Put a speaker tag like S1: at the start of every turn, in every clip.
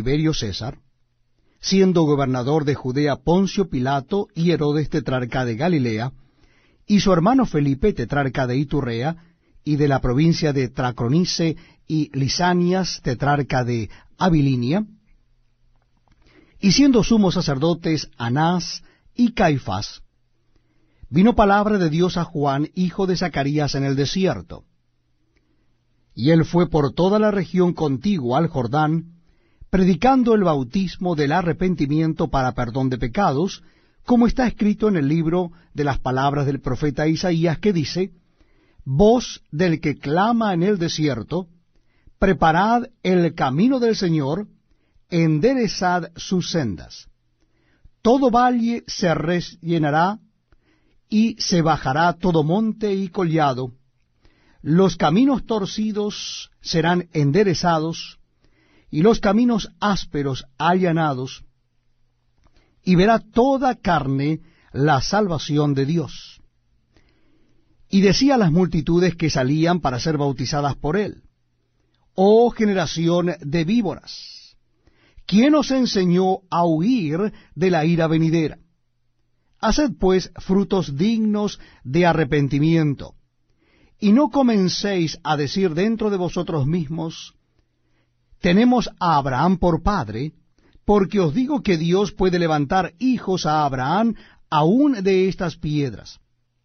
S1: Tiberio César, siendo gobernador de Judea Poncio Pilato y Herodes tetrarca de Galilea, y su hermano Felipe tetrarca de Iturrea, y de la provincia de Traconice y Lisanias tetrarca de Abilinia, y siendo sumos sacerdotes Anás y Caifás, vino palabra de Dios a Juan, hijo de Zacarías, en el desierto. Y él fue por toda la región contigua al Jordán, predicando el bautismo del arrepentimiento para perdón de pecados, como está escrito en el libro de las palabras del profeta Isaías, que dice: Voz del que clama en el desierto, preparad el camino del Señor, enderezad sus sendas. Todo valle se rellenará, y se bajará todo monte y collado. Los caminos torcidos serán enderezados, y los caminos ásperos allanados, y verá toda carne la salvación de Dios. Y decía a las multitudes que salían para ser bautizadas por él: Oh generación de víboras, ¿quién os enseñó a huir de la ira venidera? Haced pues frutos dignos de arrepentimiento, y no comencéis a decir dentro de vosotros mismos: tenemos a Abraham por padre, porque os digo que Dios puede levantar hijos a Abraham aún de estas piedras.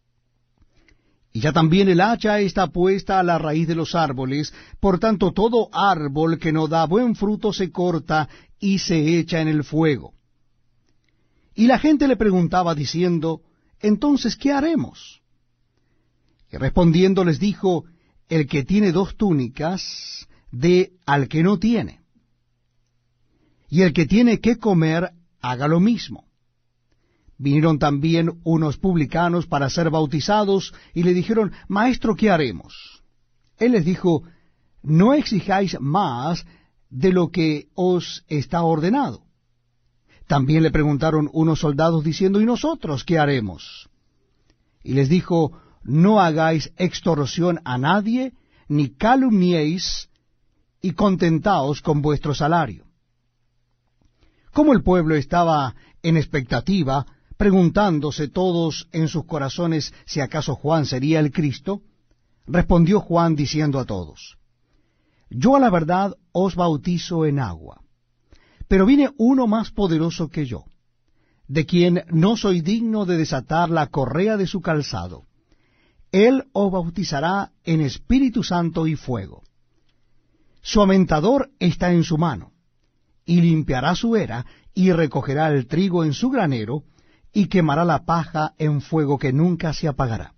S1: Y ya también el hacha está puesta a la raíz de los árboles, por tanto todo árbol que no da buen fruto se corta y se echa en el fuego. Y la gente le preguntaba diciendo: entonces, ¿qué haremos? Y respondiendo les dijo: el que tiene 2 túnicas, dé al que no tiene. Y el que tiene que comer, haga lo mismo. Vinieron también unos publicanos para ser bautizados, y le dijeron: Maestro, ¿qué haremos? Él les dijo: no exijáis más de lo que os está ordenado. También le preguntaron unos soldados diciendo: ¿y nosotros qué haremos? Y les dijo: no hagáis extorsión a nadie, ni calumniéis, y contentaos con vuestro salario. Como el pueblo estaba en expectativa, preguntándose todos en sus corazones si acaso Juan sería el Cristo, respondió Juan diciendo a todos: yo a la verdad os bautizo en agua, pero viene uno más poderoso que yo, de quien no soy digno de desatar la correa de su calzado. Él os bautizará en Espíritu Santo y fuego. Su aventador está en su mano, y limpiará su era, y recogerá el trigo en su granero, y quemará la paja en fuego que nunca se apagará.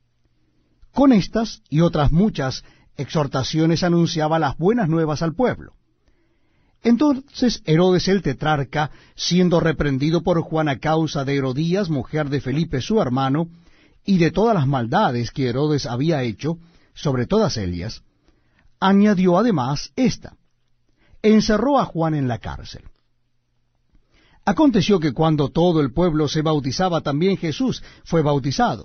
S1: Con estas y otras muchas exhortaciones anunciaba las buenas nuevas al pueblo. Entonces Herodes el tetrarca, siendo reprendido por Juan a causa de Herodías, mujer de Felipe su hermano, y de todas las maldades que Herodes había hecho, sobre todas ellas, añadió además esta: encerró a Juan en la cárcel. Aconteció que cuando todo el pueblo se bautizaba, también Jesús fue bautizado.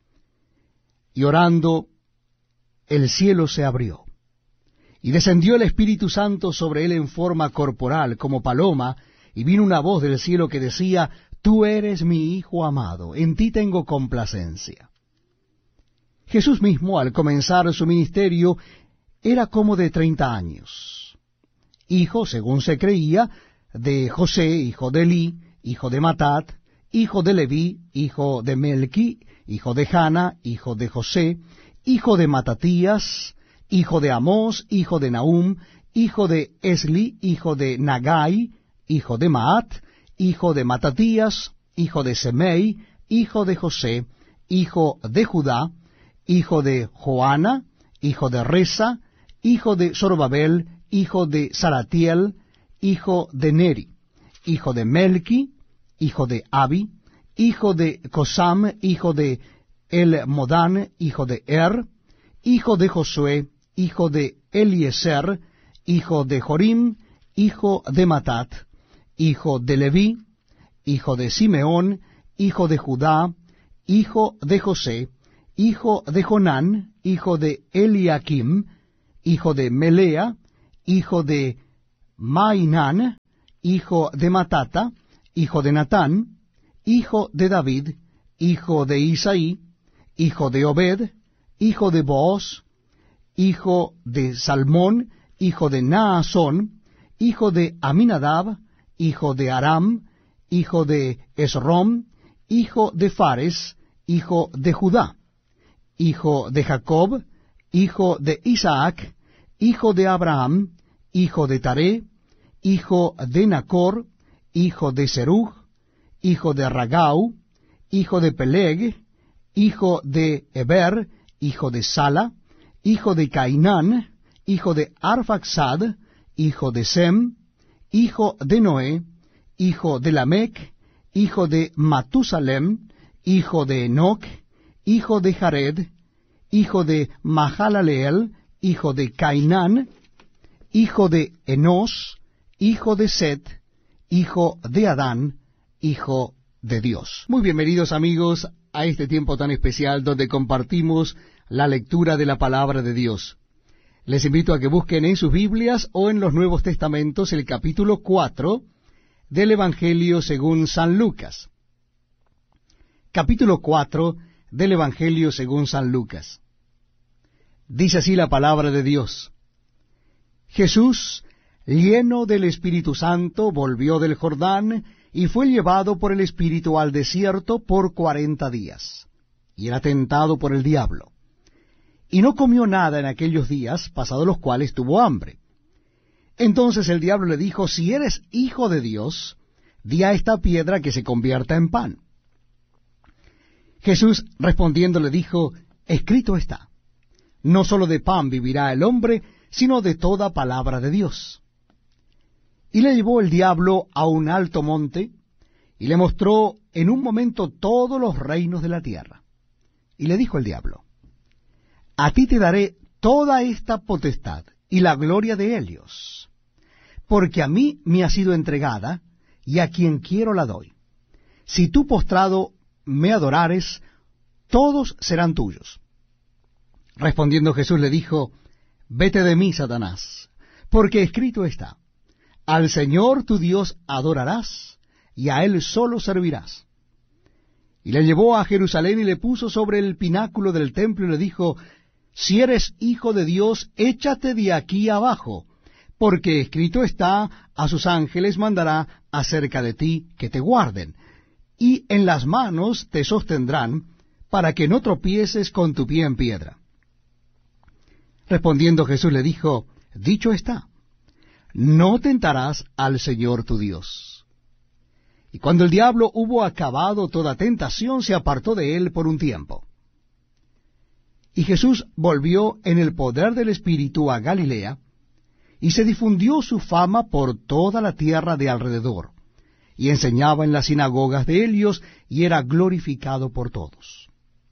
S1: Y orando, el cielo se abrió, y descendió el Espíritu Santo sobre él en forma corporal, como paloma, y vino una voz del cielo que decía: tú eres mi Hijo amado, en ti tengo complacencia. Jesús mismo, al comenzar su ministerio, era como de 30 años, hijo, según se creía, de José, hijo de Elí, hijo de Matat, hijo de Leví, hijo de Melqui, hijo de Jana, hijo de José, hijo de Matatías, hijo de Amós, hijo de Nahum, hijo de Esli, hijo de Nagai, hijo de Maat, hijo de Matatías, hijo de Semei, hijo de José, hijo de Judá, hijo de Joana, hijo de Resa, hijo de Zorobabel, hijo de Salatiel, hijo de Neri, hijo de Melqui, hijo de Abi, hijo de Cosam, hijo de El-Modán, hijo de hijo de Josué, hijo de Eliezer, hijo de Jorim, hijo de Matat, hijo de Leví, hijo de Simeón, hijo de Judá, hijo de José, hijo de Jonán, hijo de Eliakim, hijo de Melea, hijo de Mainán, hijo de Matata, hijo de Natán, hijo de David, hijo de Isaí, hijo de Obed, hijo de Booz, hijo de Salmón, hijo de Naasón, hijo de Aminadab, hijo de Aram, hijo de Esrom, hijo de Fares, hijo de Judá, hijo de Jacob, hijo de Isaac, hijo de Abraham, hijo de Taré, hijo de Nacor, hijo de Serug, hijo de Ragau, hijo de Peleg, hijo de Eber, hijo de Sala, hijo de Cainán, hijo de Arfaxad, hijo de Sem, hijo de Noé, hijo de Lamec, hijo de Matusalem, hijo de Enoc, hijo de Jared, hijo de Mahalaleel, hijo de Cainán, hijo de Enos, hijo de Set, hijo de Adán, hijo de Dios. Muy bienvenidos amigos a este tiempo tan especial donde compartimos la lectura de la palabra de Dios. Les invito a que busquen en sus Biblias o en los Nuevos Testamentos el capítulo 4 del Evangelio según San Lucas. Capítulo 4 del Evangelio según San Lucas. Dice así la palabra de Dios. Jesús, lleno del Espíritu Santo, volvió del Jordán y fue llevado por el Espíritu al desierto por 40 días, y era tentado por el diablo. Y no comió nada en aquellos días, pasados los cuales tuvo hambre. Entonces el diablo le dijo, si eres hijo de Dios, di a esta piedra que se convierta en pan. Jesús respondiendo le dijo, escrito está, no sólo de pan vivirá el hombre, sino de toda palabra de Dios. Y le llevó el diablo a un alto monte, y le mostró en un momento todos los reinos de la tierra. Y le dijo el diablo, a ti te daré toda esta potestad y la gloria de ellos, porque a mí me ha sido entregada, y a quien quiero la doy. Si tú postrado me adorares, todos serán tuyos. Respondiendo Jesús le dijo, vete de mí, Satanás, porque escrito está, al Señor tu Dios adorarás, y a Él solo servirás. Y le llevó a Jerusalén y le puso sobre el pináculo del templo y le dijo, si eres hijo de Dios, échate de aquí abajo, porque escrito está, a sus ángeles mandará acerca de ti que te guarden, y en las manos te sostendrán, para que no tropieces con tu pie en piedra. Respondiendo Jesús le dijo, dicho está, no tentarás al Señor tu Dios. Y cuando el diablo hubo acabado toda tentación, se apartó de él por un tiempo. Y Jesús volvió en el poder del Espíritu a Galilea, y se difundió su fama por toda la tierra de alrededor, y enseñaba en las sinagogas de ellos, y era glorificado por todos.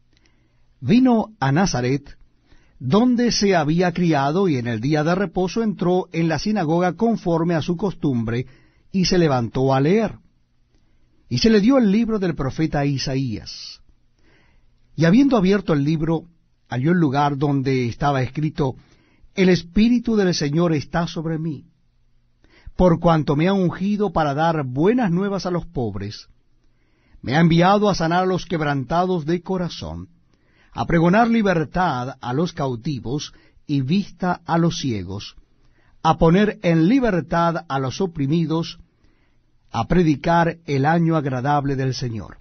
S1: Vino a Nazaret, donde se había criado, y en el día de reposo entró en la sinagoga conforme a su costumbre, y se levantó a leer. Y se le dio el libro del profeta Isaías. Y habiendo abierto el libro, halló el lugar donde estaba escrito, el Espíritu del Señor está sobre mí, por cuanto me ha ungido para dar buenas nuevas a los pobres, me ha enviado a sanar a los quebrantados de corazón, a pregonar libertad a los cautivos y vista a los ciegos, a poner en libertad a los oprimidos, a predicar el año agradable del Señor.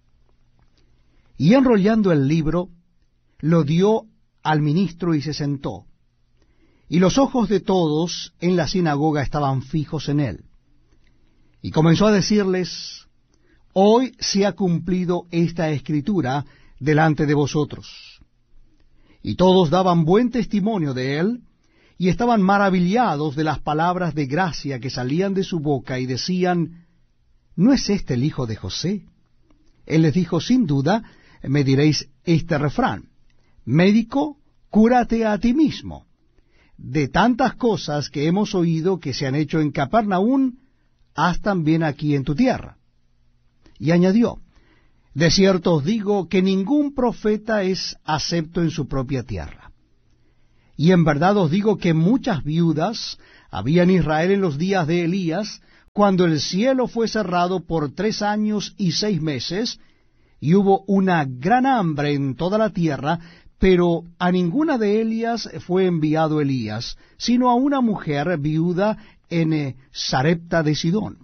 S1: Y enrollando el libro, lo dio al ministro y se sentó. Y los ojos de todos en la sinagoga estaban fijos en él. Y comenzó a decirles, hoy se ha cumplido esta escritura delante de vosotros. Y todos daban buen testimonio de él, y estaban maravillados de las palabras de gracia que salían de su boca, y decían, ¿no es este el hijo de José? Él les dijo, sin duda, me diréis este refrán, médico, cúrate a ti mismo. De tantas cosas que hemos oído que se han hecho en Capernaum, haz también aquí en tu tierra. Y añadió, de cierto os digo que ningún profeta es acepto en su propia tierra. Y en verdad os digo que muchas viudas había en Israel en los días de Elías, cuando el cielo fue cerrado por 3 años y 6 meses, y hubo una gran hambre en toda la tierra, pero a ninguna de ellas fue enviado Elías, sino a una mujer viuda en Sarepta de Sidón.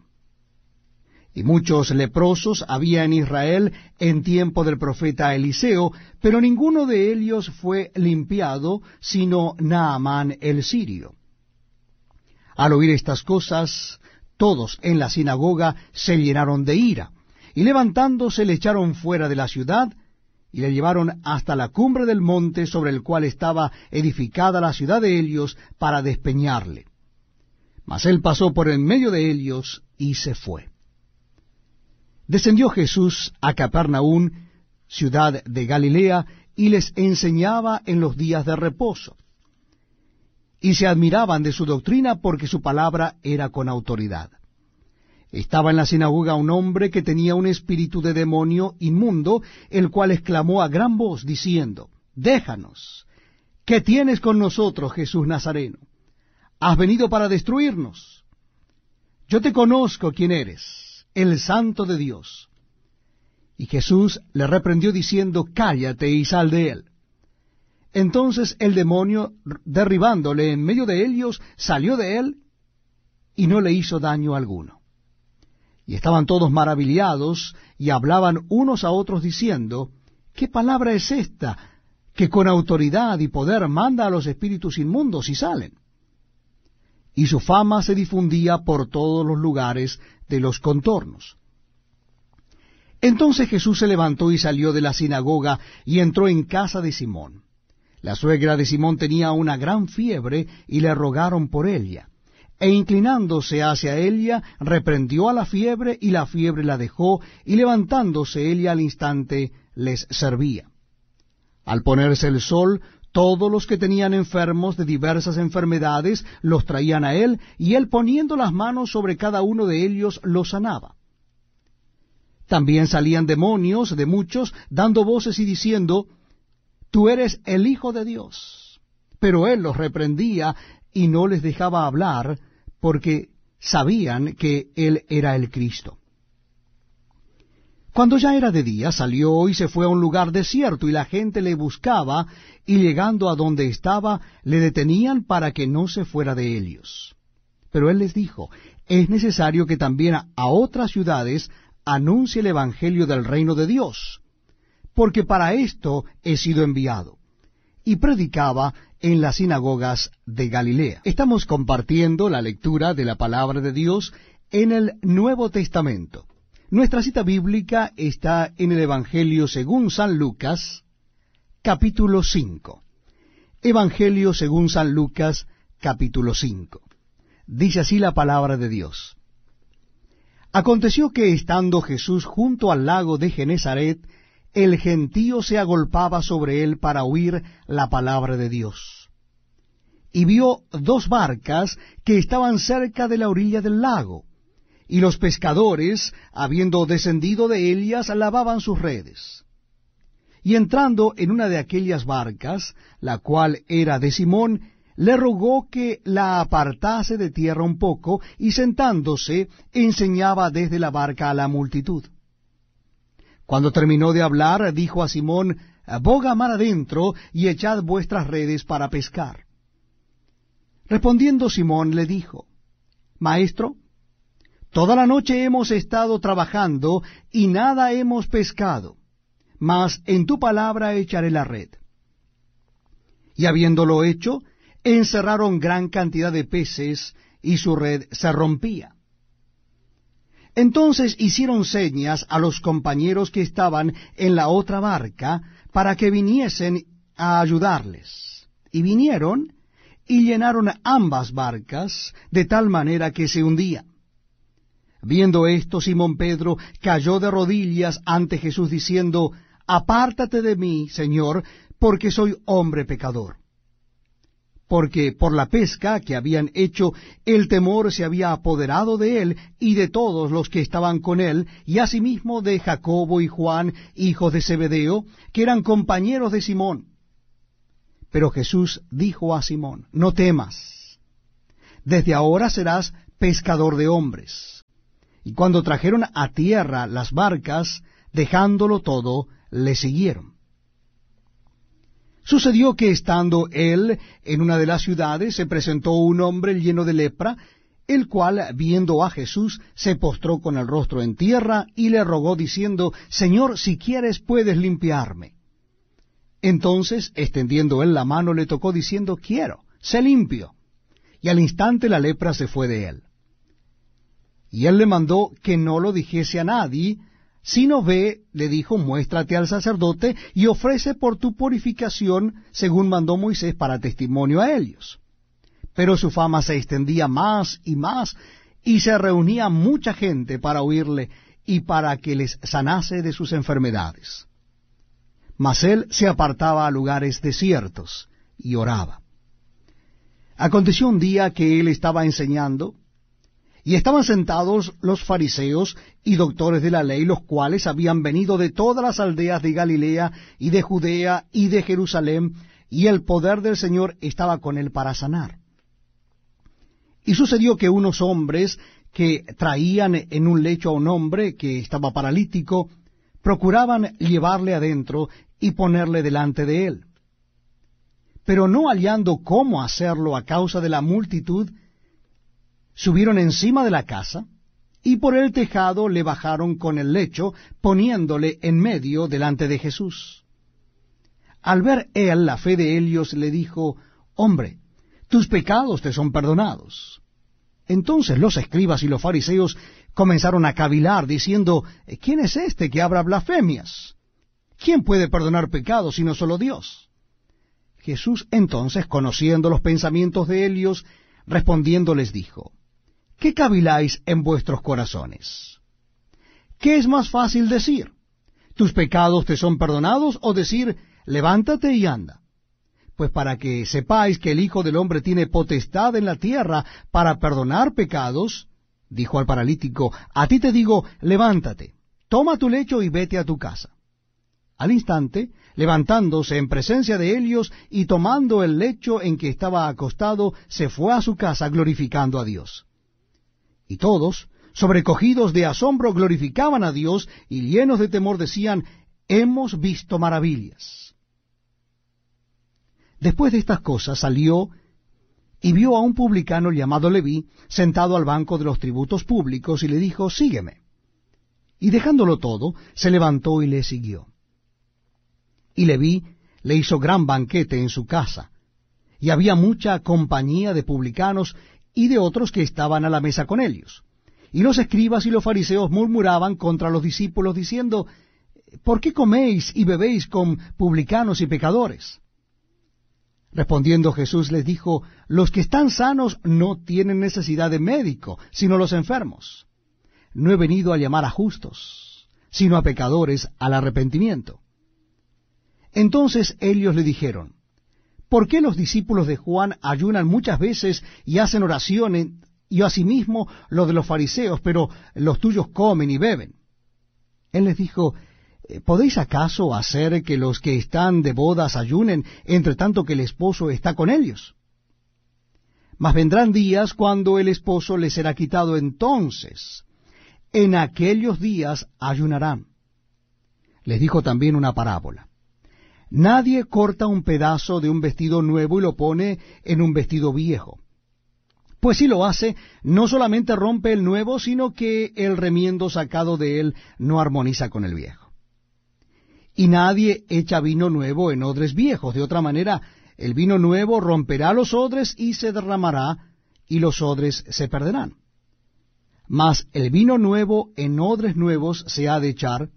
S1: Y muchos leprosos había en Israel en tiempo del profeta Eliseo, pero ninguno de ellos fue limpiado, sino Naamán el sirio. Al oír estas cosas, todos en la sinagoga se llenaron de ira, y levantándose le echaron fuera de la ciudad, y le llevaron hasta la cumbre del monte sobre el cual estaba edificada la ciudad de ellos, para despeñarle. Mas él pasó por en medio de ellos y se fue. Descendió Jesús a Capernaum, ciudad de Galilea, y les enseñaba en los días de reposo. Y se admiraban de su doctrina, porque su palabra era con autoridad. Estaba en la sinagoga un hombre que tenía un espíritu de demonio inmundo, el cual exclamó a gran voz, diciendo: Déjanos, ¿qué tienes con nosotros, Jesús Nazareno? ¿Has venido para destruirnos? Yo te conozco quién eres, el Santo de Dios. Y Jesús le reprendió diciendo: Cállate y sal de él. Entonces el demonio, derribándole en medio de ellos, salió de él y no le hizo daño alguno. Y estaban todos maravillados y hablaban unos a otros diciendo: ¿Qué palabra es esta que con autoridad y poder manda a los espíritus inmundos y salen? Y su fama se difundía por todos los lugares de los contornos. Entonces Jesús se levantó y salió de la sinagoga y entró en casa de Simón. La suegra de Simón tenía una gran fiebre y le rogaron por ella. E inclinándose hacia ella, reprendió a la fiebre, y la fiebre la dejó, y levantándose ella al instante les servía. Al ponerse el sol, todos los que tenían enfermos de diversas enfermedades los traían a él, y él poniendo las manos sobre cada uno de ellos los sanaba. También salían demonios de muchos, dando voces y diciendo: Tú eres el Hijo de Dios. Pero él los reprendía y no les dejaba hablar, porque sabían que él era el Cristo. Cuando ya era de día, salió y se fue a un lugar desierto, y la gente le buscaba, y llegando a donde estaba, le detenían para que no se fuera de ellos. Pero él les dijo: Es necesario que también a otras ciudades anuncie el evangelio del reino de Dios, porque para esto he sido enviado. Y predicaba en las sinagogas de Galilea. Estamos compartiendo la lectura de la palabra de Dios en el Nuevo Testamento. Nuestra cita bíblica está en el Evangelio según San Lucas, capítulo 5. Evangelio según San Lucas, capítulo 5. Dice así la palabra de Dios. Aconteció que, estando Jesús junto al lago de Genesaret, el gentío se agolpaba sobre él para oír la palabra de Dios. Y vio 2 barcas que estaban cerca de la orilla del lago, y los pescadores, habiendo descendido de ellas, lavaban sus redes. Y entrando en una de aquellas barcas, la cual era de Simón, le rogó que la apartase de tierra un poco, y sentándose, enseñaba desde la barca a la multitud. Cuando terminó de hablar, dijo a Simón: Boga mar adentro, y echad vuestras redes para pescar. Respondiendo Simón le dijo: Maestro, toda la noche hemos estado trabajando, y nada hemos pescado, mas en tu palabra echaré la red. Y habiéndolo hecho, encerraron gran cantidad de peces, y su red se rompía. Entonces hicieron señas a los compañeros que estaban en la otra barca, para que viniesen a ayudarles. Y vinieron, y llenaron ambas barcas, de tal manera que se hundían. Viendo esto, Simón Pedro cayó de rodillas ante Jesús, diciendo: Apártate de mí, Señor, porque soy hombre pecador. Porque por la pesca que habían hecho, el temor se había apoderado de él y de todos los que estaban con él, y asimismo de Jacobo y Juan, hijos de Zebedeo, que eran compañeros de Simón. Pero Jesús dijo a Simón: No temas, desde ahora serás pescador de hombres. Y cuando trajeron a tierra las barcas, dejándolo todo, le siguieron. Sucedió que estando él en una de las ciudades, se presentó un hombre lleno de lepra, el cual, viendo a Jesús, se postró con el rostro en tierra y le rogó diciendo, Señor, si quieres puedes limpiarme. Entonces, extendiendo él la mano, le tocó diciendo, quiero, sé limpio. Y al instante la lepra se fue de él. Y él le mandó que no lo dijese a nadie, sino ve, le dijo, muéstrate al sacerdote y ofrece por tu purificación, según mandó Moisés, para testimonio a ellos. Pero su fama se extendía más, y se reunía mucha gente para oírle y para que les sanase de sus enfermedades. Mas él se apartaba a lugares desiertos y oraba. Aconteció un día que él estaba enseñando, y estaban sentados los fariseos y doctores de la ley, los cuales habían venido de todas las aldeas de Galilea y de Judea y de Jerusalén, y el poder del Señor estaba con él para sanar. Y sucedió que unos hombres que traían en un lecho a un hombre que estaba paralítico, procuraban llevarle adentro y ponerle delante de él. Pero no hallando cómo hacerlo a causa de la multitud, subieron encima de la casa, y por el tejado le bajaron con el lecho, poniéndole en medio delante de Jesús. Al ver él la fe de ellos, le dijo, Hombre, tus pecados te son perdonados. Entonces los escribas y los fariseos comenzaron a cavilar, diciendo, ¿quién es este que habla blasfemias? ¿Quién puede perdonar pecados sino solo Dios? Jesús entonces, conociendo los pensamientos de ellos, respondiendo les dijo, ¿qué caviláis en vuestros corazones? ¿Qué es más fácil decir? ¿Tus pecados te son perdonados? O decir, levántate y anda. Pues para que sepáis que el Hijo del Hombre tiene potestad en la tierra para perdonar pecados, dijo al paralítico, a ti te digo, levántate, toma tu lecho y vete a tu casa. Al instante, levantándose en presencia de ellos y tomando el lecho en que estaba acostado, se fue a su casa glorificando a Dios. Y todos, sobrecogidos de asombro, glorificaban a Dios y llenos de temor decían, hemos visto maravillas. Después de estas cosas salió y vio a un publicano llamado Leví sentado al banco de los tributos públicos y le dijo, sígueme. Y dejándolo todo, se levantó y le siguió. Y Leví le hizo gran banquete en su casa, y había mucha compañía de publicanos y de otros que estaban a la mesa con ellos. Y los escribas y los fariseos murmuraban contra los discípulos, diciendo, ¿por qué coméis y bebéis con publicanos y pecadores? Respondiendo Jesús les dijo, los que están sanos no tienen necesidad de médico, sino los enfermos. No he venido a llamar a justos, sino a pecadores al arrepentimiento. Entonces ellos le dijeron, ¿por qué los discípulos de Juan ayunan muchas veces y hacen oraciones, y asimismo los de los fariseos, pero los tuyos comen y beben? Él les dijo, ¿podéis acaso hacer que los que están de bodas ayunen, entre tanto que el esposo está con ellos? Mas vendrán días cuando el esposo les será quitado, entonces en aquellos días ayunarán. Les dijo también una parábola. Nadie corta un pedazo de un vestido nuevo y lo pone en un vestido viejo. Pues si lo hace, no solamente rompe el nuevo, sino que el remiendo sacado de él no armoniza con el viejo. Y nadie echa vino nuevo en odres viejos. De otra manera, el vino nuevo romperá los odres y se derramará, y los odres se perderán. Mas el vino nuevo en odres nuevos se ha de echar,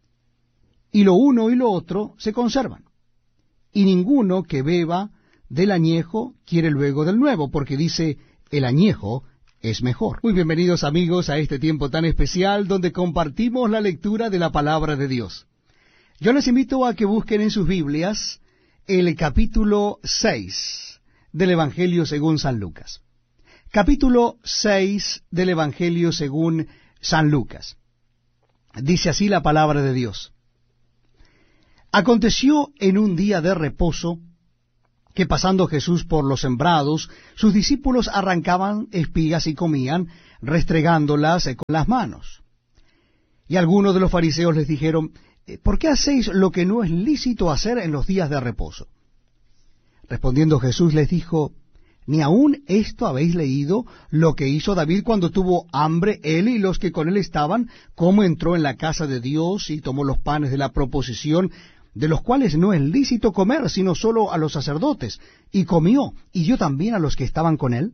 S1: y lo uno y lo otro se conservan. Y ninguno que beba del añejo quiere luego del nuevo, porque dice, el añejo es mejor. Muy bienvenidos amigos a este tiempo tan especial donde compartimos la lectura de la palabra de Dios. Yo les invito a que busquen en sus Biblias el capítulo 6 del Evangelio según San Lucas. Capítulo 6 del Evangelio según San Lucas. Dice así la palabra de Dios. Aconteció en un día de reposo que pasando Jesús por los sembrados, sus discípulos arrancaban espigas y comían, restregándolas con las manos. Y algunos de los fariseos les dijeron, ¿por qué hacéis lo que no es lícito hacer en los días de reposo? Respondiendo Jesús les dijo, ¿ni aun esto habéis leído lo que hizo David cuando tuvo hambre, él y los que con él estaban, cómo entró en la casa de Dios y tomó los panes de la proposición, de los cuales no es lícito comer, sino solo a los sacerdotes, y comió, y dio también a los que estaban con él?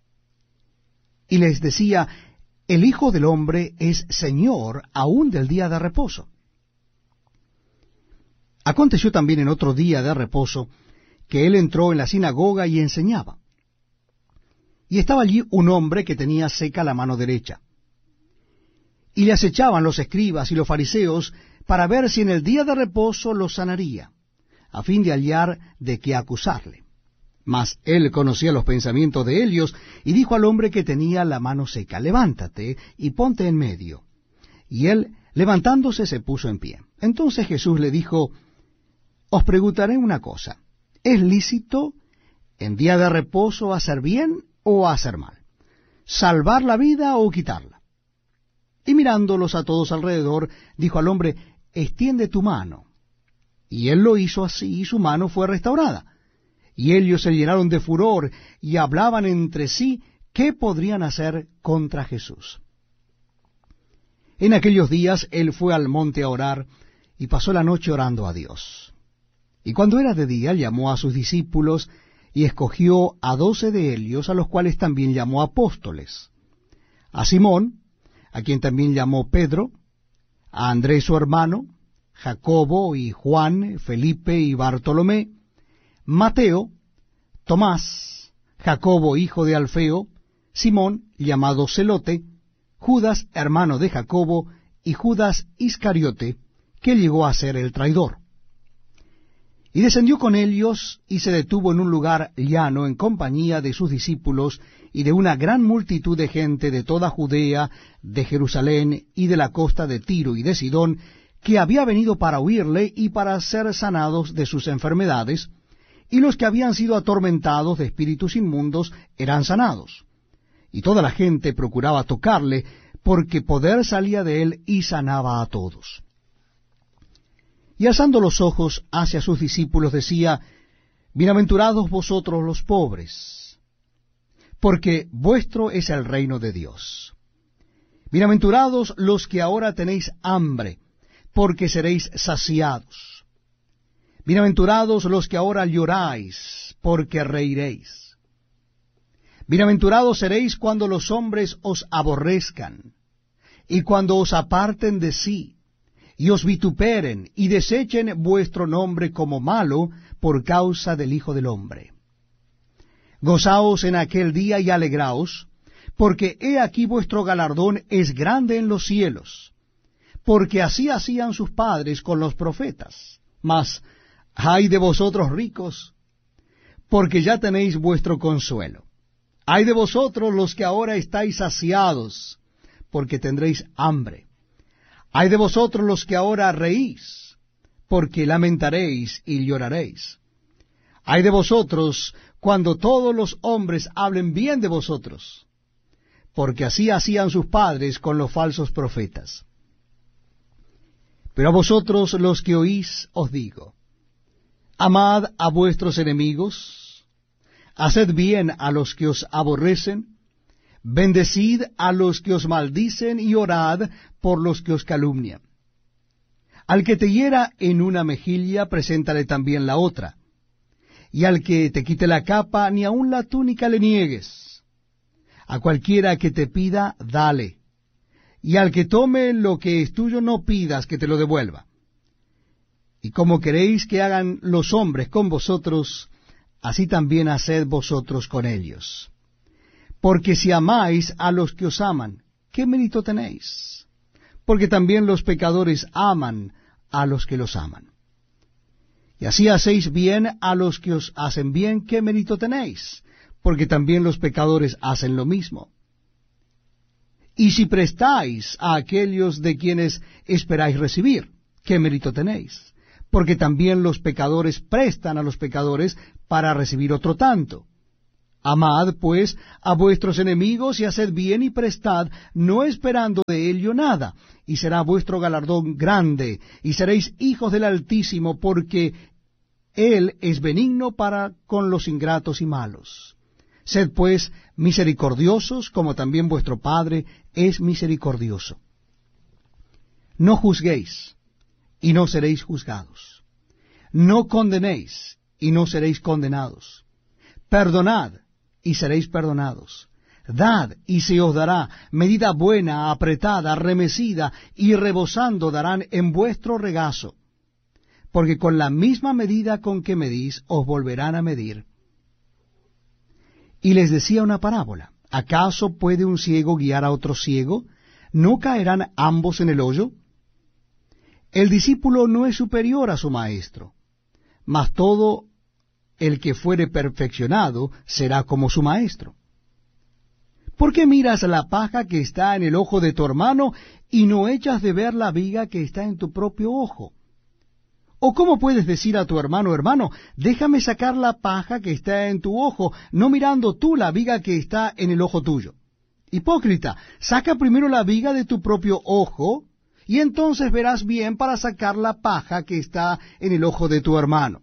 S1: Y les decía, el Hijo del Hombre es Señor aún del día de reposo. Aconteció también en otro día de reposo, que él entró en la sinagoga y enseñaba. Y estaba allí un hombre que tenía seca la mano derecha. Y le acechaban los escribas y los fariseos para ver si en el día de reposo lo sanaría, a fin de hallar de qué acusarle. Mas él conocía los pensamientos de ellos, y dijo al hombre que tenía la mano seca, levántate y ponte en medio. Y él, levantándose, se puso en pie. Entonces Jesús le dijo, os preguntaré una cosa, ¿es lícito en día de reposo hacer bien o hacer mal? ¿Salvar la vida o quitarla? Y mirándolos a todos alrededor, dijo al hombre, extiende tu mano. Y él lo hizo así, y su mano fue restaurada. Y ellos se llenaron de furor, y hablaban entre sí qué podrían hacer contra Jesús. En aquellos días él fue al monte a orar, y pasó la noche orando a Dios. Y cuando era de día, llamó a sus discípulos, y escogió a 12 de ellos, a los cuales también llamó apóstoles, a Simón, a quien también llamó Pedro, a Andrés su hermano, Jacobo y Juan, Felipe y Bartolomé, Mateo, Tomás, Jacobo hijo de Alfeo, Simón llamado Celote, Judas hermano de Jacobo, y Judas Iscariote, que llegó a ser el traidor. Y descendió con ellos, y se detuvo en un lugar llano en compañía de sus discípulos y de una gran multitud de gente de toda Judea, de Jerusalén y de la costa de Tiro y de Sidón, que había venido para oírle y para ser sanados de sus enfermedades, y los que habían sido atormentados de espíritus inmundos eran sanados. Y toda la gente procuraba tocarle, porque poder salía de él y sanaba a todos. Y alzando los ojos hacia sus discípulos decía, bienaventurados vosotros los pobres, porque vuestro es el reino de Dios. Bienaventurados los que ahora tenéis hambre, porque seréis saciados. Bienaventurados los que ahora lloráis, porque reiréis. Bienaventurados seréis cuando los hombres os aborrezcan, y cuando os aparten de sí, y os vituperen, y desechen vuestro nombre como malo por causa del Hijo del Hombre. Gozaos en aquel día y alegraos, porque he aquí vuestro galardón es grande en los cielos, porque así hacían sus padres con los profetas. Mas, ay de vosotros ricos, porque ya tenéis vuestro consuelo. Ay de vosotros los que ahora estáis saciados, porque tendréis hambre. Ay de vosotros los que ahora reís, porque lamentaréis y lloraréis. Ay de vosotros cuando todos los hombres hablen bien de vosotros, porque así hacían sus padres con los falsos profetas. Pero a vosotros los que oís os digo, amad a vuestros enemigos, haced bien a los que os aborrecen, bendecid a los que os maldicen y orad por los que os calumnian. Al que te hiera en una mejilla, preséntale también la otra. Y al que te quite la capa, ni aun la túnica le niegues. A cualquiera que te pida, dale. Y al que tome lo que es tuyo, no pidas que te lo devuelva. Y como queréis que hagan los hombres con vosotros, así también haced vosotros con ellos. Porque si amáis a los que os aman, ¿qué mérito tenéis? Porque también los pecadores aman a los que los aman. Y así hacéis bien a los que os hacen bien, ¿qué mérito tenéis? Porque también los pecadores hacen lo mismo. Y si prestáis a aquellos de quienes esperáis recibir, ¿qué mérito tenéis? Porque también los pecadores prestan a los pecadores para recibir otro tanto. Amad, pues, a vuestros enemigos y haced bien y prestad, no esperando de ello nada, y será vuestro galardón grande, y seréis hijos del Altísimo, porque Él es benigno para con los ingratos y malos. Sed, pues, misericordiosos, como también vuestro Padre es misericordioso. No juzguéis, y no seréis juzgados. No condenéis, y no seréis condenados. Perdonad, y seréis perdonados. Dad, y se os dará, medida buena, apretada, remecida, y rebosando darán en vuestro regazo. Porque con la misma medida con que medís, os volverán a medir. Y les decía una parábola. ¿Acaso puede un ciego guiar a otro ciego? ¿No caerán ambos en el hoyo? El discípulo no es superior a su maestro, mas todo el que fuere perfeccionado será como su maestro. ¿Por qué miras la paja que está en el ojo de tu hermano y no echas de ver la viga que está en tu propio ojo? ¿O cómo puedes decir a tu hermano, hermano, déjame sacar la paja que está en tu ojo, no mirando tú la viga que está en el ojo tuyo? Hipócrita, saca primero la viga de tu propio ojo, y entonces verás bien para sacar la paja que está en el ojo de tu hermano.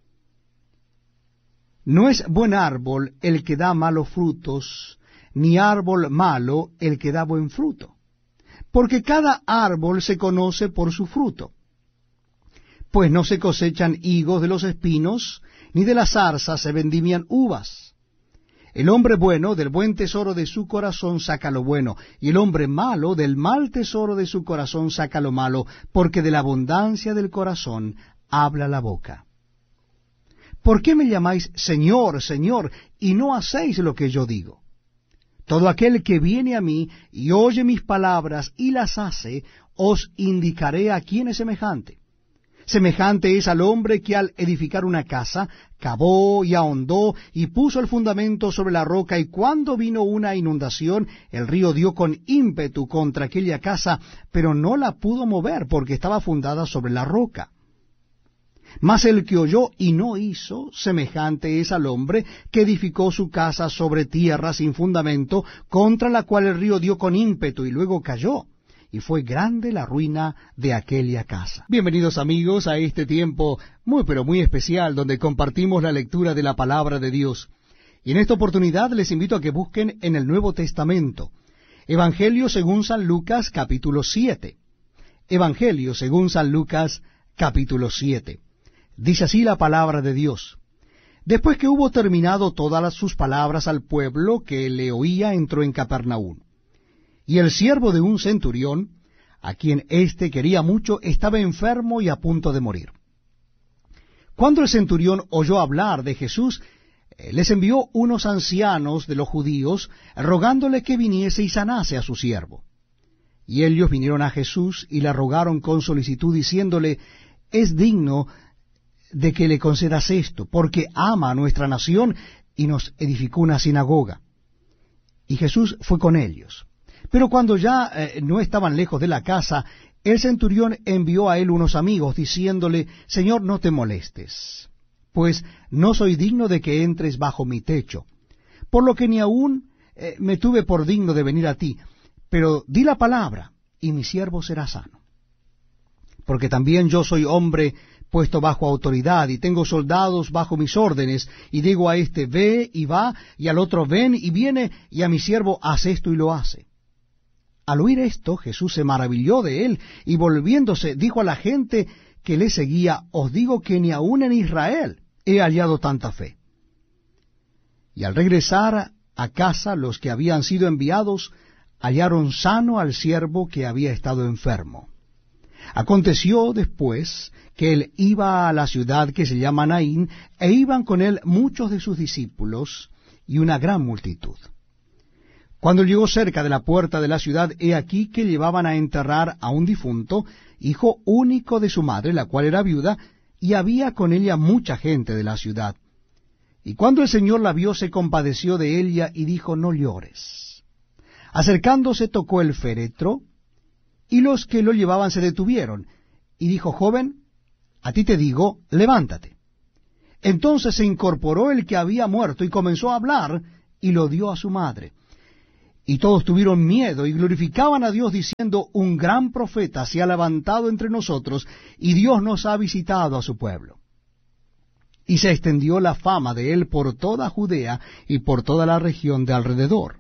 S1: No es buen árbol el que da malos frutos, ni árbol malo el que da buen fruto, porque cada árbol se conoce por su fruto. Pues no se cosechan higos de los espinos, ni de las zarzas se vendimian uvas. El hombre bueno del buen tesoro de su corazón saca lo bueno, y el hombre malo del mal tesoro de su corazón saca lo malo, porque de la abundancia del corazón habla la boca. ¿Por qué me llamáis Señor, Señor, y no hacéis lo que yo digo? Todo aquel que viene a mí y oye mis palabras y las hace, os indicaré a quién es semejante. Semejante es al hombre que al edificar una casa, cavó y ahondó y puso el fundamento sobre la roca, y cuando vino una inundación, el río dio con ímpetu contra aquella casa, pero no la pudo mover porque estaba fundada sobre la roca. Mas el que oyó y no hizo, semejante es al hombre que edificó su casa sobre tierra sin fundamento, contra la cual el río dio con ímpetu y luego cayó, y fue grande la ruina de aquella casa. Bienvenidos amigos a este tiempo muy pero muy especial, donde compartimos la lectura de la palabra de Dios. Y en esta oportunidad les invito a que busquen en el Nuevo Testamento, Evangelio según San Lucas, capítulo 7. Evangelio según San Lucas, capítulo 7. Dice así la palabra de Dios. Después que hubo terminado todas sus palabras al pueblo que le oía, entró en Capernaum. Y el siervo de un centurión, a quien éste quería mucho, estaba enfermo y a punto de morir. Cuando el centurión oyó hablar de Jesús, les envió unos ancianos de los judíos, rogándole que viniese y sanase a su siervo. Y ellos vinieron a Jesús y le rogaron con solicitud, diciéndole, es digno de que le concedas esto, porque ama a nuestra nación y nos edificó una sinagoga. Y Jesús fue con ellos. Pero cuando ya no estaban lejos de la casa, el centurión envió a él unos amigos, diciéndole, Señor, no te molestes, pues no soy digno de que entres bajo mi techo, por lo que ni aún me tuve por digno de venir a ti, pero di la palabra, y mi siervo será sano. Porque también yo soy hombre puesto bajo autoridad, y tengo soldados bajo mis órdenes, y digo a este, ve y va, y al otro, ven y viene, y a mi siervo, haz esto y lo hace. Al oír esto, Jesús se maravilló de él, y volviéndose, dijo a la gente que le seguía, os digo que ni aun en Israel he hallado tanta fe. Y al regresar a casa, los que habían sido enviados hallaron sano al siervo que había estado enfermo. Aconteció después que él iba a la ciudad que se llama Naín, e iban con él muchos de sus discípulos y una gran multitud. Cuando llegó cerca de la puerta de la ciudad, he aquí que llevaban a enterrar a un difunto, hijo único de su madre, la cual era viuda, y había con ella mucha gente de la ciudad. Y cuando el Señor la vio, se compadeció de ella y dijo, no llores. Acercándose, tocó el féretro, y los que lo llevaban se detuvieron, y dijo, joven, a ti te digo, levántate. Entonces se incorporó el que había muerto y comenzó a hablar, y lo dio a su madre. Y todos tuvieron miedo y glorificaban a Dios diciendo, un gran profeta se ha levantado entre nosotros, y Dios nos ha visitado a su pueblo. Y se extendió la fama de él por toda Judea y por toda la región de alrededor.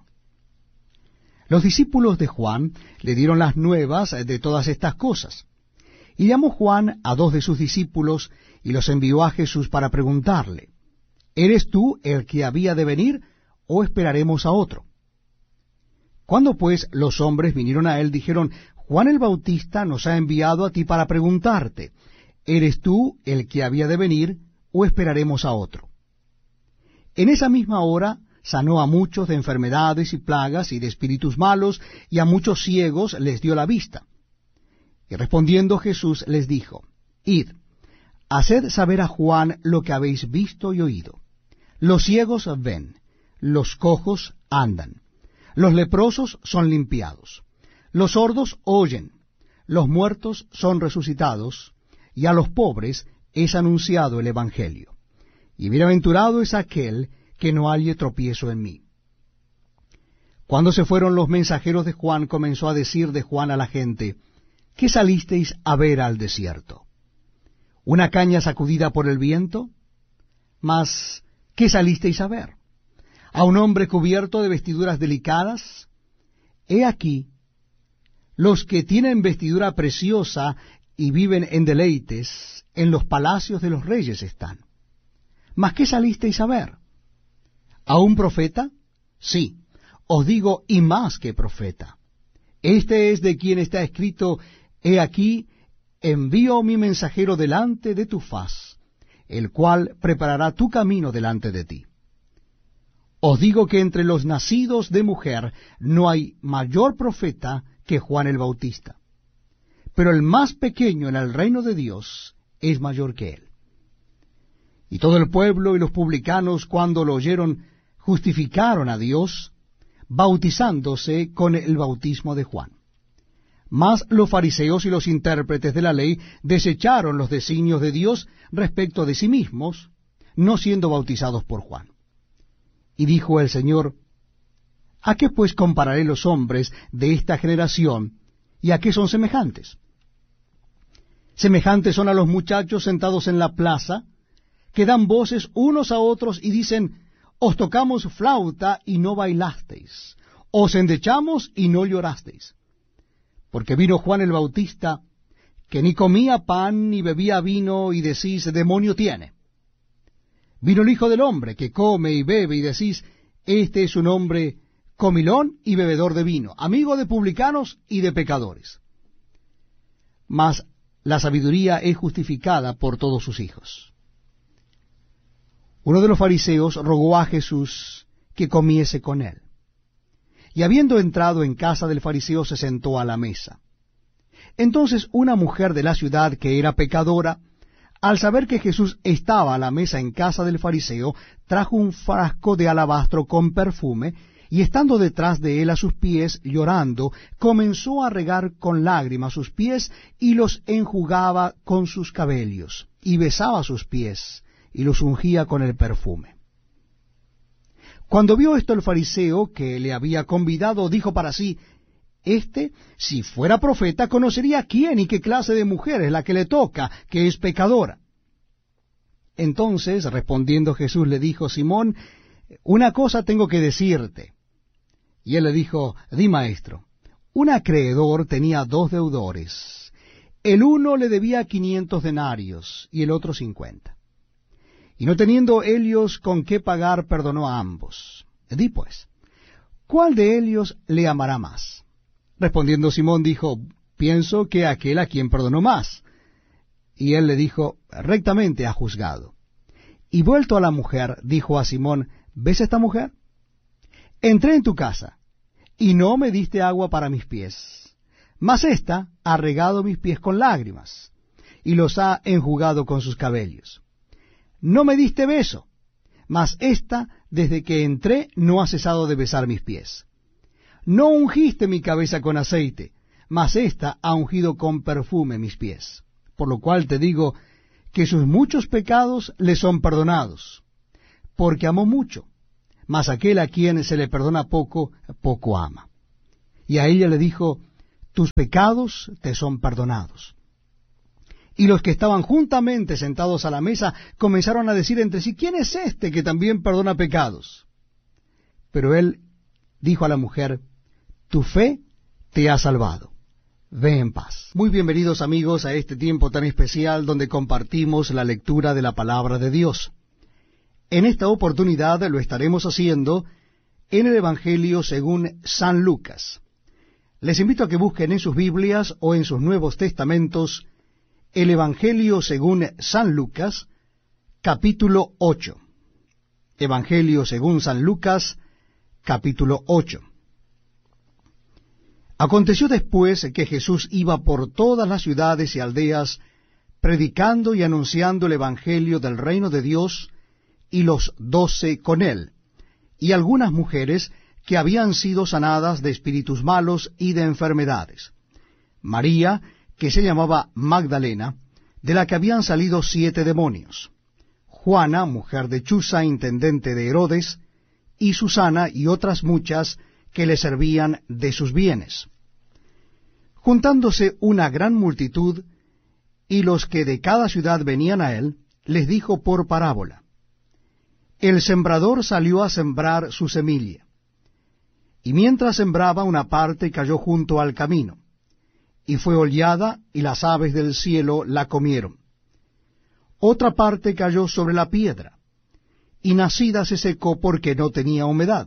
S1: Los discípulos de Juan le dieron las nuevas de todas estas cosas. Y llamó Juan a 2 de sus discípulos y los envió a Jesús para preguntarle, ¿eres tú el que había de venir, o esperaremos a otro? Cuando pues los hombres vinieron a él, dijeron, Juan el Bautista nos ha enviado a ti para preguntarte, ¿eres tú el que había de venir, o esperaremos a otro? En esa misma hora sanó a muchos de enfermedades y plagas y de espíritus malos, y a muchos ciegos les dio la vista. Y respondiendo Jesús les dijo, id, haced saber a Juan lo que habéis visto y oído. Los ciegos ven, los cojos andan, los leprosos son limpiados, los sordos oyen, los muertos son resucitados, y a los pobres es anunciado el Evangelio. Y bienaventurado es aquel que no halle tropiezo en mí. Cuando se fueron los mensajeros de Juan, comenzó a decir de Juan a la gente, ¿qué salisteis a ver al desierto? ¿Una caña sacudida por el viento? Mas, ¿qué salisteis a ver? ¿A un hombre cubierto de vestiduras delicadas? He aquí, los que tienen vestidura preciosa y viven en deleites, en los palacios de los reyes están. ¿Mas qué salisteis a ver? ¿A un profeta? Sí, os digo, y más que profeta. Este es de quien está escrito, he aquí, envío mi mensajero delante de tu faz, el cual preparará tu camino delante de ti. Os digo que entre los nacidos de mujer no hay mayor profeta que Juan el Bautista, pero el más pequeño en el reino de Dios es mayor que él. Y todo el pueblo y los publicanos, cuando lo oyeron, justificaron a Dios, bautizándose con el bautismo de Juan. Mas los fariseos y los intérpretes de la ley desecharon los designios de Dios respecto de sí mismos, no siendo bautizados por Juan. Y dijo el Señor, ¿a qué pues compararé los hombres de esta generación, y a qué son semejantes? Semejantes son a los muchachos sentados en la plaza, que dan voces unos a otros y dicen, os tocamos flauta y no bailasteis, os endechamos y no llorasteis. Porque vino Juan el Bautista, que ni comía pan ni bebía vino, y decís, demonio tiene. Vino el Hijo del Hombre, que come y bebe, y decís, este es un hombre comilón y bebedor de vino, amigo de publicanos y de pecadores. Mas la sabiduría es justificada por todos sus hijos. Uno de los fariseos rogó a Jesús que comiese con él. Y habiendo entrado en casa del fariseo, se sentó a la mesa. Entonces una mujer de la ciudad, que era pecadora, al saber que Jesús estaba a la mesa en casa del fariseo, trajo un frasco de alabastro con perfume, y estando detrás de él a sus pies, llorando, comenzó a regar con lágrimas sus pies, y los enjugaba con sus cabellos, y besaba sus pies, y los ungía con el perfume. Cuando vio esto el fariseo que le había convidado, dijo para sí, si fuera profeta, conocería quién y qué clase de mujer es la que le toca, que es pecadora. Entonces, respondiendo Jesús, le dijo, Simón, una cosa tengo que decirte. Y él le dijo, di, maestro. Un acreedor tenía 2 deudores. El uno le debía 500 denarios y el otro 50. Y no teniendo ellos con qué pagar, perdonó a ambos. Di pues, ¿cuál de ellos le amará más? Respondiendo Simón dijo, pienso que aquel a quien perdonó más. Y él le dijo, rectamente ha juzgado. Y vuelto a la mujer, dijo a Simón, ¿ves esta mujer? Entré en tu casa, y no me diste agua para mis pies, mas ésta ha regado mis pies con lágrimas, y los ha enjugado con sus cabellos. No me diste beso, mas ésta, desde que entré, no ha cesado de besar mis pies. No ungiste mi cabeza con aceite, mas ésta ha ungido con perfume mis pies. Por lo cual te digo que sus muchos pecados le son perdonados, porque amó mucho, mas aquel a quien se le perdona poco, poco ama. Y a ella le dijo, tus pecados te son perdonados. Y los que estaban juntamente sentados a la mesa comenzaron a decir entre sí, ¿quién es este que también perdona pecados? Pero él dijo a la mujer, tu fe te ha salvado. Ve en paz. Muy bienvenidos amigos a este tiempo tan especial donde compartimos la lectura de la palabra de Dios. En esta oportunidad lo estaremos haciendo en el Evangelio según San Lucas. Les invito a que busquen en sus Biblias o en sus Nuevos Testamentos el Evangelio según San Lucas, capítulo 8. Evangelio según San Lucas, capítulo 8. Aconteció después que Jesús iba por todas las ciudades y aldeas, predicando y anunciando el Evangelio del reino de Dios, y los 12 con él, y algunas mujeres que habían sido sanadas de espíritus malos y de enfermedades. María, que se llamaba Magdalena, de la que habían salido 7 demonios. Juana, mujer de Chuza, intendente de Herodes, y Susana y otras muchas que le servían de sus bienes. Juntándose una gran multitud, y los que de cada ciudad venían a él, les dijo por parábola, el sembrador salió a sembrar su semilla, y mientras sembraba una parte cayó junto al camino, y fue hollada, y las aves del cielo la comieron. Otra parte cayó sobre la piedra, y nacida se secó porque no tenía humedad.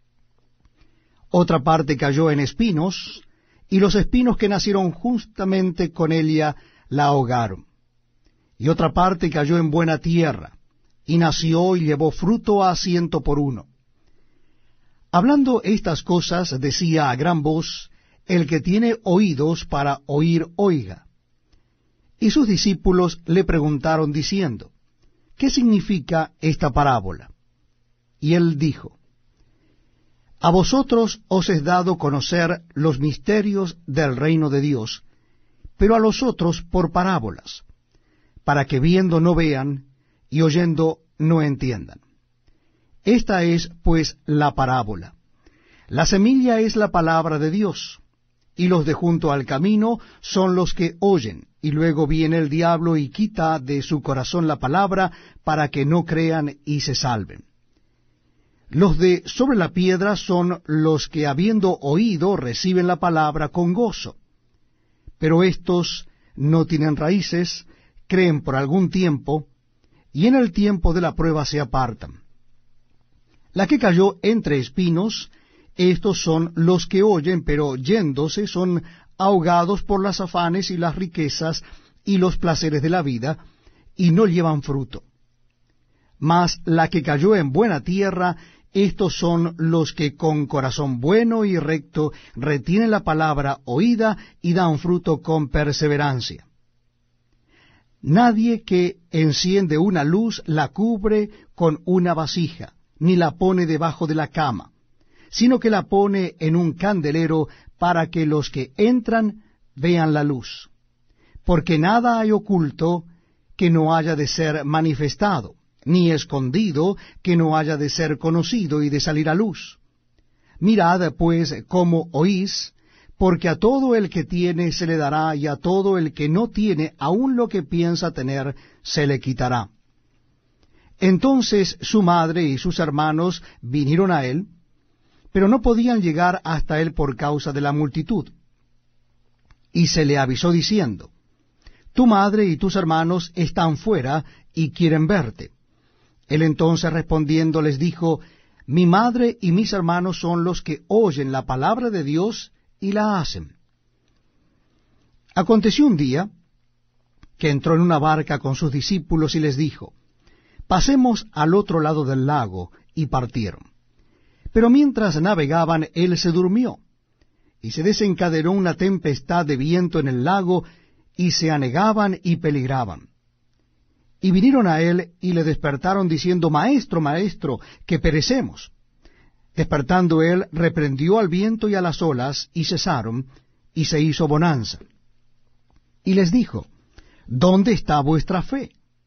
S1: Otra parte cayó en espinos, y los espinos que nacieron justamente con ella la ahogaron. Y otra parte cayó en buena tierra, y nació y llevó fruto a 100 por uno. Hablando estas cosas, decía a gran voz, el que tiene oídos para oír, oiga. Y sus discípulos le preguntaron diciendo, ¿qué significa esta parábola? Y él dijo, a vosotros os es dado conocer los misterios del reino de Dios, pero a los otros por parábolas, para que viendo no vean, y oyendo no entiendan. Esta es, pues, la parábola. La semilla es la palabra de Dios, y los de junto al camino son los que oyen, y luego viene el diablo y quita de su corazón la palabra, para que no crean y se salven. Los de sobre la piedra son los que, habiendo oído, reciben la palabra con gozo. Pero estos no tienen raíces, creen por algún tiempo, y en el tiempo de la prueba se apartan. La que cayó entre espinos, estos son los que oyen, pero yéndose son ahogados por las afanes y las riquezas y los placeres de la vida, y no llevan fruto. Mas la que cayó en buena tierra, estos son los que con corazón bueno y recto retienen la palabra oída y dan fruto con perseverancia. Nadie que enciende una luz la cubre con una vasija, ni la pone debajo de la cama, sino que la pone en un candelero para que los que entran vean la luz. Porque nada hay oculto que no haya de ser manifestado, ni escondido que no haya de ser conocido y de salir a luz. Mirad, pues, cómo oís, porque a todo el que tiene se le dará, y a todo el que no tiene, aun lo que piensa tener, se le quitará. Entonces su madre y sus hermanos vinieron a él, pero no podían llegar hasta él por causa de la multitud. Y se le avisó diciendo, tu madre y tus hermanos están fuera y quieren verte. Él entonces respondiendo les dijo, mi madre y mis hermanos son los que oyen la palabra de Dios y la hacen. Aconteció un día que entró en una barca con sus discípulos y les dijo, pasemos al otro lado del lago, y partieron. Pero mientras navegaban, él se durmió, y se desencadenó una tempestad de viento en el lago, y se anegaban y peligraban. Y vinieron a él y le despertaron diciendo, Maestro, Maestro, que perecemos. Despertando él, reprendió al viento y a las olas, y cesaron, y se hizo bonanza. Y les dijo, ¿dónde está vuestra fe?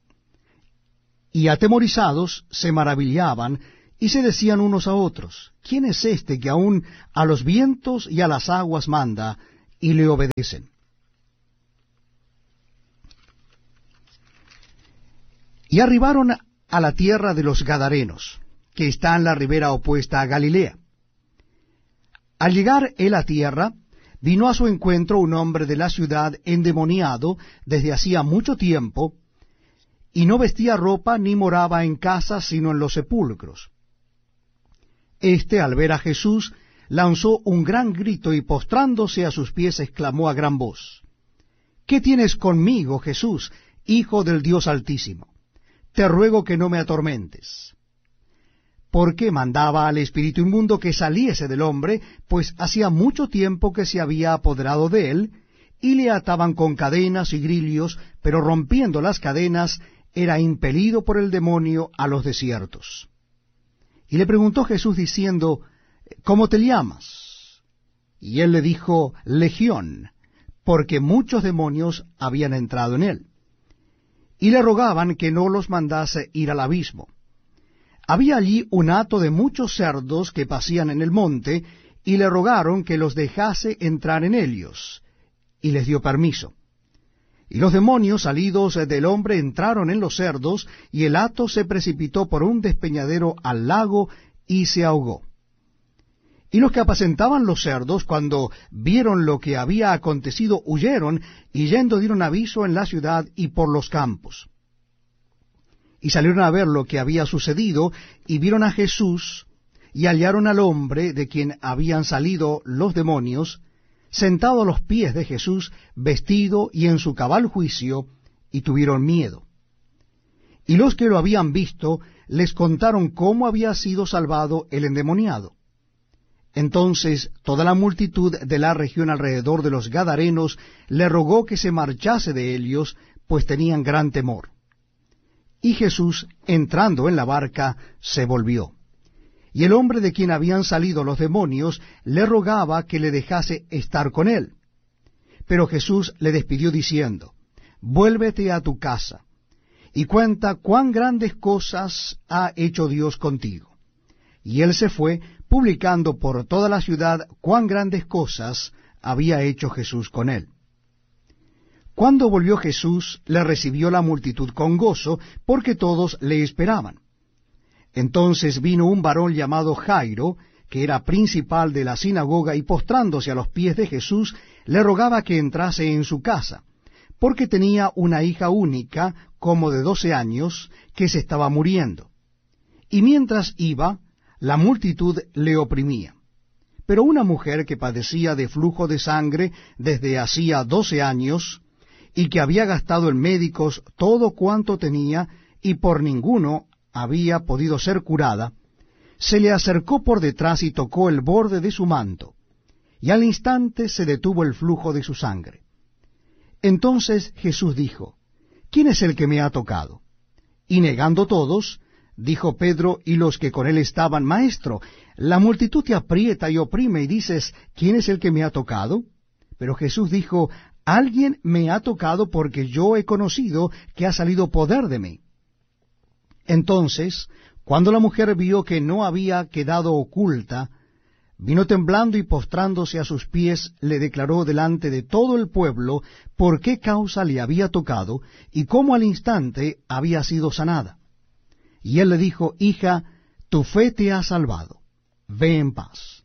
S1: y atemorizados se maravillaban y se decían unos a otros, ¿quién es este que aun a los vientos y a las aguas manda y le obedecen? Y arribaron a la tierra de los Gadarenos, que está en la ribera opuesta a Galilea. Al llegar él a tierra, vino a su encuentro un hombre de la ciudad endemoniado desde hacía mucho tiempo, y no vestía ropa ni moraba en casas sino en los sepulcros. Este, al ver a Jesús, lanzó un gran grito y postrándose a sus pies exclamó a gran voz, ¿qué tienes conmigo, Jesús, Hijo del Dios Altísimo? Te ruego que no me atormentes. Porque mandaba al espíritu inmundo que saliese del hombre, pues hacía mucho tiempo que se había apoderado de él, y le ataban con cadenas y grillos, pero rompiendo las cadenas, era impelido por el demonio a los desiertos. Y le preguntó Jesús diciendo, ¿cómo te llamas? Y él le dijo, Legión, porque muchos demonios habían entrado en él. Y le rogaban que no los mandase ir al abismo. Había allí un hato de muchos cerdos que pasían en el monte, y le rogaron que los dejase entrar en ellos, y les dio permiso. Y los demonios salidos del hombre entraron en los cerdos, y el hato se precipitó por un despeñadero al lago, y se ahogó. Y los que apacentaban los cerdos, cuando vieron lo que había acontecido, huyeron, y yendo dieron aviso en la ciudad y por los campos. Y salieron a ver lo que había sucedido, y vieron a Jesús, y hallaron al hombre de quien habían salido los demonios, sentado a los pies de Jesús, vestido y en su cabal juicio, y tuvieron miedo. Y los que lo habían visto les contaron cómo había sido salvado el endemoniado. Entonces toda la multitud de la región alrededor de los Gadarenos le rogó que se marchase de ellos, pues tenían gran temor. Y Jesús, entrando en la barca, se volvió. Y el hombre de quien habían salido los demonios le rogaba que le dejase estar con él. Pero Jesús le despidió diciendo, vuélvete a tu casa, y cuenta cuán grandes cosas ha hecho Dios contigo. Y él se fue, publicando por toda la ciudad cuán grandes cosas había hecho Jesús con él. Cuando volvió Jesús, le recibió la multitud con gozo, porque todos le esperaban. Entonces vino un varón llamado Jairo, que era principal de la sinagoga, y postrándose a los pies de Jesús, le rogaba que entrase en su casa, porque tenía una hija única, como de 12 años, que se estaba muriendo. Y mientras iba, la multitud le oprimía. Pero una mujer que padecía de flujo de sangre desde hacía 12 años, y que había gastado en médicos todo cuanto tenía, y por ninguno había podido ser curada, se le acercó por detrás y tocó el borde de su manto, y al instante se detuvo el flujo de su sangre. Entonces Jesús dijo, ¿quién es el que me ha tocado? Y negando todos, dijo Pedro y los que con él estaban, Maestro, la multitud te aprieta y oprime, y dices, ¿quién es el que me ha tocado? Pero Jesús dijo, alguien me ha tocado porque yo he conocido que ha salido poder de mí. Entonces, cuando la mujer vio que no había quedado oculta, vino temblando y postrándose a sus pies, le declaró delante de todo el pueblo por qué causa le había tocado y cómo al instante había sido sanada. Y él le dijo, hija, tu fe te ha salvado, ve en paz.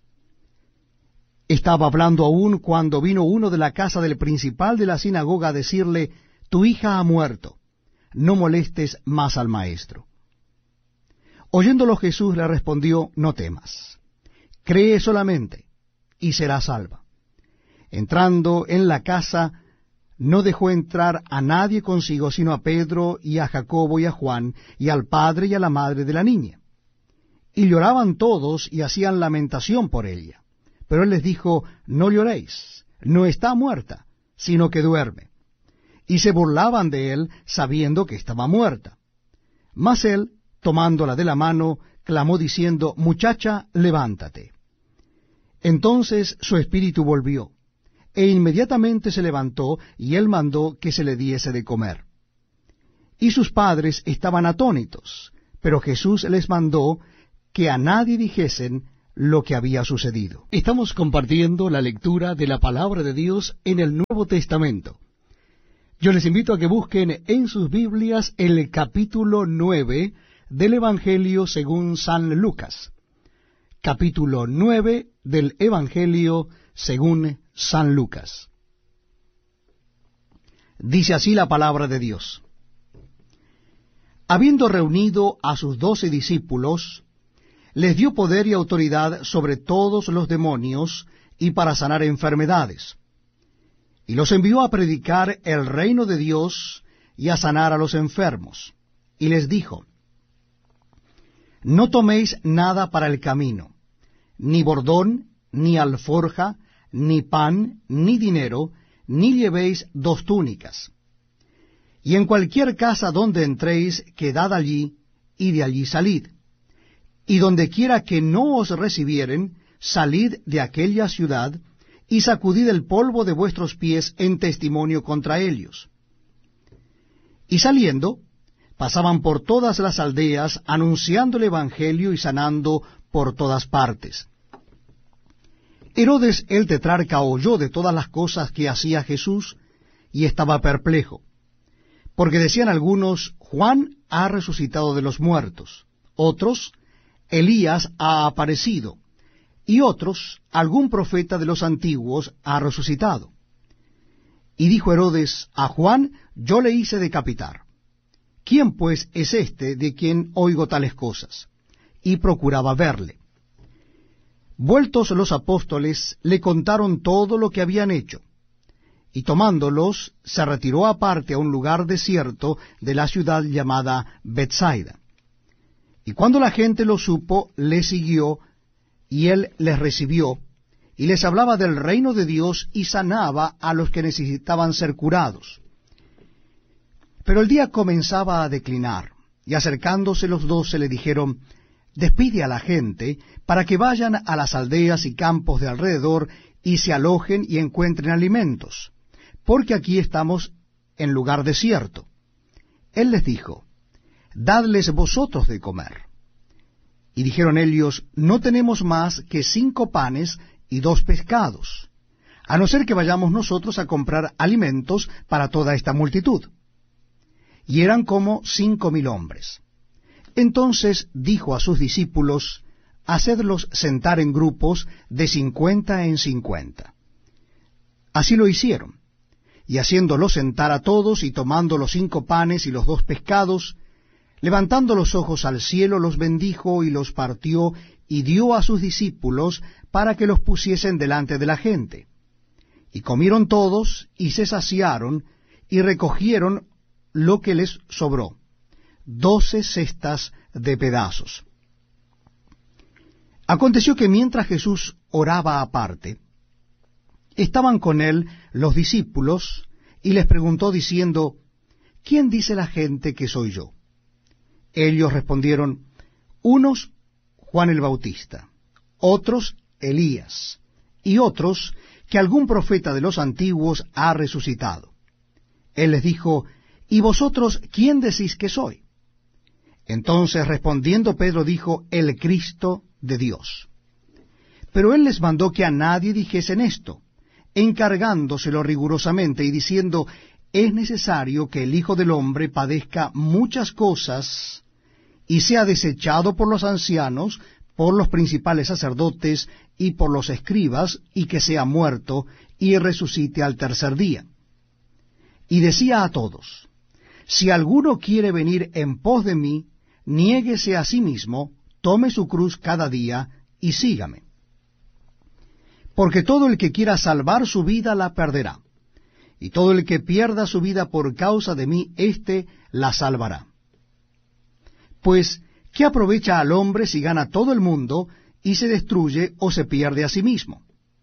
S1: Estaba hablando aún cuando vino uno de la casa del principal de la sinagoga a decirle, tu hija ha muerto, no molestes más al maestro. Oyéndolo Jesús le respondió, no temas, cree solamente, y serás salva. Entrando en la casa, no dejó entrar a nadie consigo, sino a Pedro y a Jacobo y a Juan, y al padre y a la madre de la niña. Y lloraban todos y hacían lamentación por ella. Pero él les dijo, no lloréis, no está muerta, sino que duerme. Y se burlaban de él, sabiendo que estaba muerta. Mas él, tomándola de la mano, clamó diciendo, muchacha, levántate. Entonces su espíritu volvió, e inmediatamente se levantó, y él mandó que se le diese de comer. y sus padres estaban atónitos, pero Jesús les mandó que a nadie dijesen lo que había sucedido. Estamos compartiendo la lectura de la palabra de Dios en el Nuevo Testamento. Yo les invito a que busquen en sus Biblias el capítulo 9 del Evangelio según San Lucas. Capítulo 9 del Evangelio según San Lucas. Dice así la palabra de Dios. Habiendo reunido a sus 12 discípulos, les dio poder y autoridad sobre todos los demonios y para sanar enfermedades. Y los envió a predicar el reino de Dios y a sanar a los enfermos. Y les dijo, no toméis nada para el camino, ni bordón, ni alforja, ni pan, ni dinero, ni llevéis 2 túnicas. Y en cualquier casa donde entréis, quedad allí, y de allí salid. Y donde quiera que no os recibieren, salid de aquella ciudad, y sacudid el polvo de vuestros pies en testimonio contra ellos. Y saliendo, pasaban por todas las aldeas, anunciando el Evangelio y sanando por todas partes. Herodes el tetrarca oyó de todas las cosas que hacía Jesús, y estaba perplejo, porque decían algunos, Juan ha resucitado de los muertos, otros, Elías ha aparecido, y otros, algún profeta de los antiguos ha resucitado. Y dijo Herodes, a Juan yo le hice decapitar. ¿Quién pues es este de quien oigo tales cosas? Y procuraba verle. Vueltos los apóstoles, le contaron todo lo que habían hecho. Y tomándolos, se retiró aparte a un lugar desierto de la ciudad llamada Betsaida. Y cuando la gente lo supo, le siguió, y él les recibió, y les hablaba del reino de Dios, y sanaba a los que necesitaban ser curados. Pero el día comenzaba a declinar, y acercándose los 12 le dijeron, despide a la gente, para que vayan a las aldeas y campos de alrededor, y se alojen y encuentren alimentos, porque aquí estamos en lugar desierto. Él les dijo, dadles vosotros de comer. Y dijeron ellos, no tenemos más que 5 panes y 2 pescados, a no ser que vayamos nosotros a comprar alimentos para toda esta multitud. Y eran como 5,000 hombres. Entonces dijo a sus discípulos, hacedlos sentar en grupos de 50 en 50. Así lo hicieron, y haciéndolos sentar a todos, y tomando los 5 panes y los 2 pescados, levantando los ojos al cielo, los bendijo y los partió, y dio a sus discípulos para que los pusiesen delante de la gente. Y comieron todos, y se saciaron, y recogieron lo que les sobró, 12 cestas de pedazos. Aconteció que mientras Jesús oraba aparte, estaban con él los discípulos, y les preguntó diciendo, ¿quién dice la gente que soy yo? Ellos respondieron, unos Juan el Bautista, otros Elías, y otros que algún profeta de los antiguos ha resucitado. Él les dijo, ¿y vosotros quién decís que soy? Entonces respondiendo Pedro dijo, el Cristo de Dios. Pero él les mandó que a nadie dijesen esto, encargándoselo rigurosamente y diciendo, es necesario que el Hijo del Hombre padezca muchas cosas y sea desechado por los ancianos, por los principales sacerdotes y por los escribas, y que sea muerto y resucite al tercer día. Y decía a todos, si alguno quiere venir en pos de mí, niéguese a sí mismo, tome su cruz cada día y sígame. Porque todo el que quiera salvar su vida la perderá, y todo el que pierda su vida por causa de mí, éste la salvará. Pues, ¿qué aprovecha al hombre si gana todo el mundo y se destruye o se pierde a sí mismo?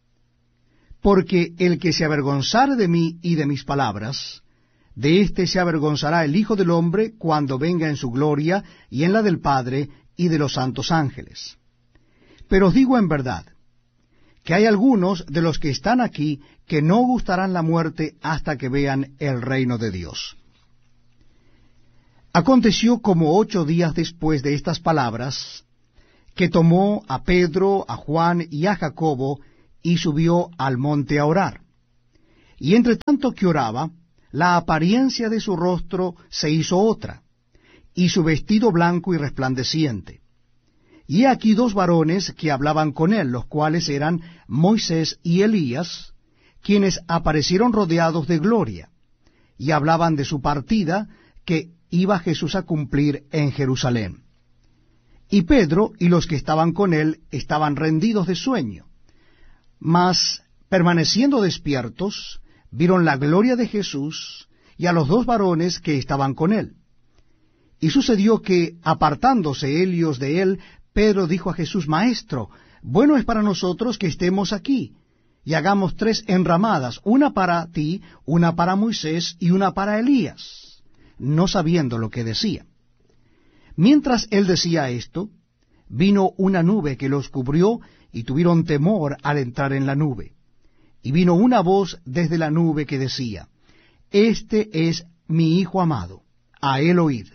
S1: Porque el que se avergonzare de mí y de mis palabras, de éste se avergonzará el Hijo del Hombre cuando venga en su gloria y en la del Padre y de los santos ángeles. Pero os digo en verdad, que hay algunos de los que están aquí que no gustarán la muerte hasta que vean el reino de Dios. Aconteció como 8 días después de estas palabras, que tomó a Pedro, a Juan y a Jacobo, y subió al monte a orar. Y entre tanto que oraba, la apariencia de su rostro se hizo otra, y su vestido blanco y resplandeciente. Y he aquí 2 varones que hablaban con él, los cuales eran Moisés y Elías, quienes aparecieron rodeados de gloria, y hablaban de su partida, que iba Jesús a cumplir en Jerusalén. Y Pedro y los que estaban con él estaban rendidos de sueño, mas permaneciendo despiertos, vieron la gloria de Jesús y a los 2 varones que estaban con él. Y sucedió que, apartándose ellos de él, Pedro dijo a Jesús: Maestro, bueno es para nosotros que estemos aquí, y hagamos 3 enramadas, una para ti, una para Moisés y una para Elías, no sabiendo lo que decía. Mientras él decía esto, vino una nube que los cubrió, y tuvieron temor al entrar en la nube. Y vino una voz desde la nube que decía: Este es mi Hijo amado, a él oíd.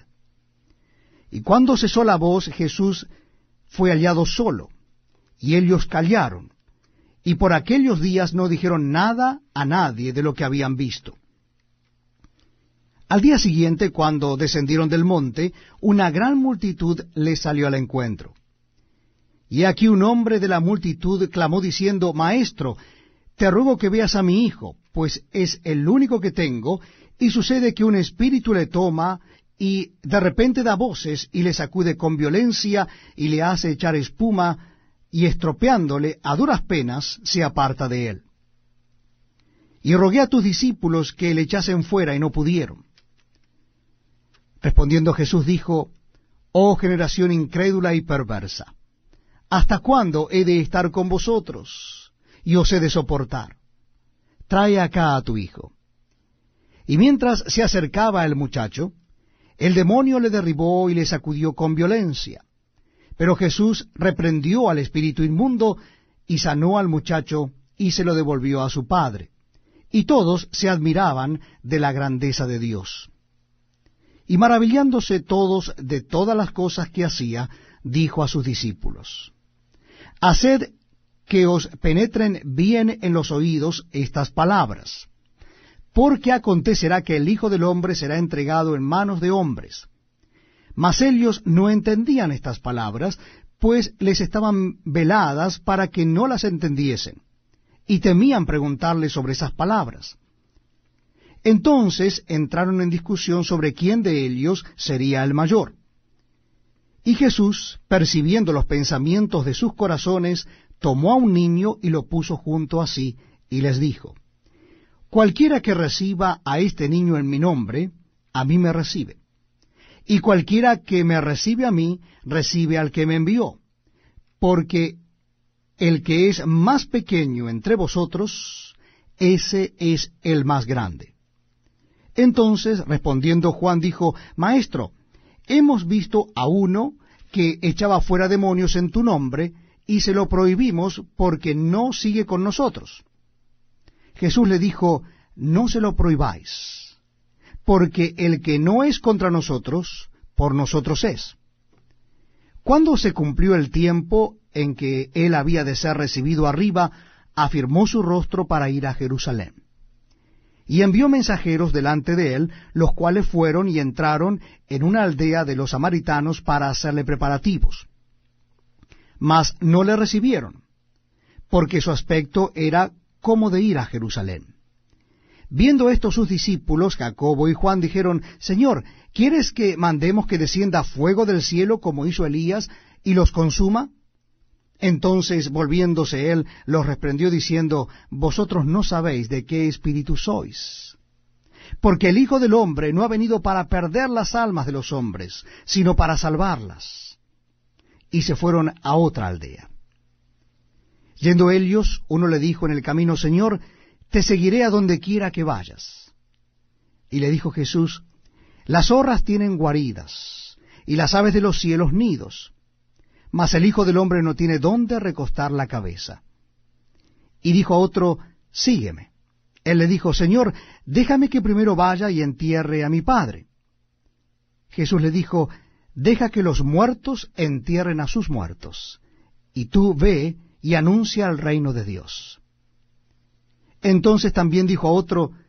S1: Y cuando cesó la voz, Jesús fue hallado solo, y ellos callaron, y por aquellos días no dijeron nada a nadie de lo que habían visto. Al día siguiente, cuando descendieron del monte, una gran multitud les salió al encuentro. Y aquí un hombre de la multitud clamó diciendo: Maestro, te ruego que veas a mi hijo, pues es el único que tengo, y sucede que un espíritu le toma, y de repente da voces, y le sacude con violencia, y le hace echar espuma, y estropeándole a duras penas, se aparta de él. Y rogué a tus discípulos que le echasen fuera, y no pudieron. Respondiendo Jesús dijo: Oh generación incrédula y perversa, ¿hasta cuándo he de estar con vosotros, y os he de soportar? Trae acá a tu hijo. Y mientras se acercaba el muchacho, el demonio le derribó y le sacudió con violencia. Pero Jesús reprendió al espíritu inmundo, y sanó al muchacho, y se lo devolvió a su padre. Y todos se admiraban de la grandeza de Dios. Y maravillándose todos de todas las cosas que hacía, dijo a sus discípulos: Haced que os penetren bien en los oídos estas palabras, porque acontecerá que el Hijo del Hombre será entregado en manos de hombres. Mas ellos no entendían estas palabras, pues les estaban veladas para que no las entendiesen, y temían preguntarle sobre esas palabras. Entonces entraron en discusión sobre quién de ellos sería el mayor. Y Jesús, percibiendo los pensamientos de sus corazones, tomó a un niño y lo puso junto a sí, y les dijo: Cualquiera que reciba a este niño en mi nombre, a mí me recibe. Y cualquiera que me recibe a mí, recibe al que me envió. Porque el que es más pequeño entre vosotros, ese es el más grande. Entonces, respondiendo Juan, dijo: Maestro, hemos visto a uno que echaba fuera demonios en tu nombre, y se lo prohibimos porque no sigue con nosotros. Jesús le dijo: No se lo prohibáis, porque el que no es contra nosotros, por nosotros es. Cuando se cumplió el tiempo en que él había de ser recibido arriba, afirmó su rostro para ir a Jerusalén. Y envió mensajeros delante de él, los cuales fueron y entraron en una aldea de los samaritanos para hacerle preparativos. Mas no le recibieron, porque su aspecto era como de ir a Jerusalén. Viendo esto sus discípulos, Jacobo y Juan, dijeron: Señor, ¿quieres que mandemos que descienda fuego del cielo como hizo Elías y los consuma? Entonces, volviéndose él, los reprendió diciendo: Vosotros no sabéis de qué espíritu sois, porque el Hijo del Hombre no ha venido para perder las almas de los hombres, sino para salvarlas. Y se fueron a otra aldea. Yendo ellos, uno le dijo en el camino: Señor, te seguiré a donde quiera que vayas. Y le dijo Jesús: Las zorras tienen guaridas, y las aves de los cielos nidos, mas el Hijo del Hombre no tiene dónde recostar la cabeza. Y dijo a otro: Sígueme. Él le dijo: Señor, déjame que primero vaya y entierre a mi padre. Jesús le dijo, deja que los muertos entierren a sus muertos, y tú ve y anuncia el reino de Dios. Entonces también dijo a otro,